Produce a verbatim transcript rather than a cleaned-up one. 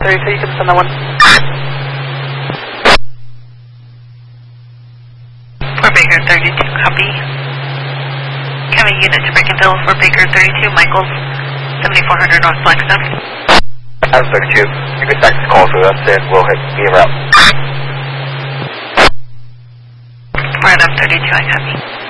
thirty-two, you can send that one. For Baker thirty-two, copy. Coming unit to Brickenville for Baker thirty-two, Michaels, seventy-four hundred North Blackstone. Adam thirty-two, you can back the call through us and we'll hit be around. For Adam thirty-two, I copy.